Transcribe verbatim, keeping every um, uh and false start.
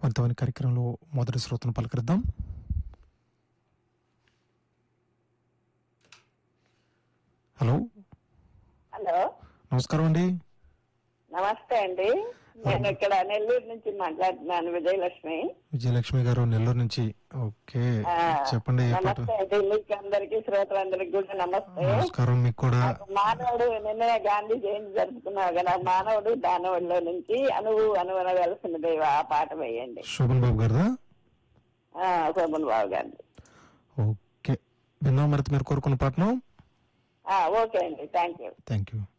వంతమైన కార్యక్రమంలో మొదటి శ్రోతను పలకరిద్దాం. Hello hello, నమస్కారం అండి. నమస్తే అండి. నేను ఇక్కడ నెల్లూరు నుంచి మాట్లాడుతున్నాను, విజయలక్ష్మి. విజయలక్ష్మి గారు నెల్లూరు నుంచి. ఓకే, ఆ, చెప్పండి. ఏ పాట? నమస్తే అండి. మీకు అందరికి శ్రోతలందరికి కూడా నమస్తే. నమస్కారం మీకు కూడా. నాకు మానవుడు నిన్న గాంధీ జయంతి జరుపుకున్నావు కదా, మానవుడు దానవుడిలో నుంచి అనువు అనువనవలసిన దేవ ఆ పాట వేయండి. శోభన్ బాబు గారిదా? శోభన్ బాబు గారిది. ఓకే, విన్నాం. మరి మీరు కోరుకున్న పాటను. ఓకే అండి, థ్యాంక్ యూ. Thank you.